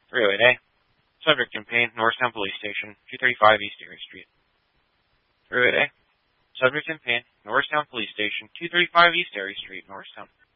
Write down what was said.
308A. Subject in pain, Norristown Police Station, 235 East Erie Street. 308A. Subject in pain, Norristown Police Station, 235 East Erie Street, Norristown.